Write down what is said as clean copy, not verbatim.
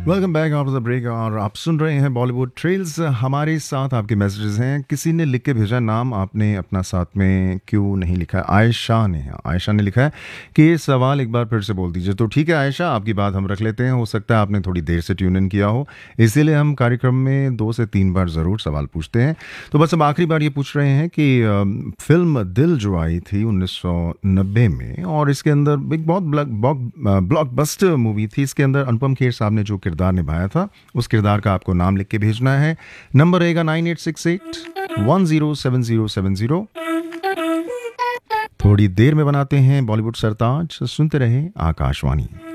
Welcome back after the break और आप सुन रहे हैं बॉलीवुड ट्रेल्स। हमारे साथ आपके मैसेजेस हैं। किसी ने लिख के भेजा, नाम आपने अपना साथ में क्यों नहीं लिखा है? आयशा ने लिखा है कि ये सवाल एक बार फिर से बोल दीजिए। तो ठीक है आयशा, आपकी बात हम रख लेते हैं। हो सकता है आपने थोड़ी देर से ट्यून इन किया हो, इसीलिए हम कार्यक्रम में 2 से 3 बार ज़रूर सवाल पूछते हैं। तो बस अब आखिरी बार ये पूछ रहे हैं कि फिल्म दिल जो आई थी 1990 में, और इसके अंदर एक बहुत ब्लॉकबस्टर मूवी थी। इसके अंदर अनुपम खेर साहब ने जो किरदार निभाया था, उस किरदार का आपको नाम लिख के भेजना है। नंबर रहेगा 9868107070। थोड़ी देर में बनाते हैं बॉलीवुड सरताज। सुनते रहें आकाशवाणी।